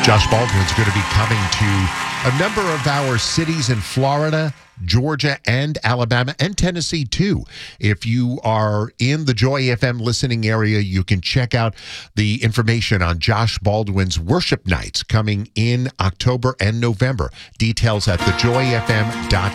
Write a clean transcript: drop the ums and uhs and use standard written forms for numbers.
Josh Baldwin's going to be coming to a number of our cities in Florida, Georgia, and Alabama, and Tennessee, too. If you are in the Joy FM listening area, you can check out the information on Josh Baldwin's worship nights coming in October and November. Details at thejoyfm.com.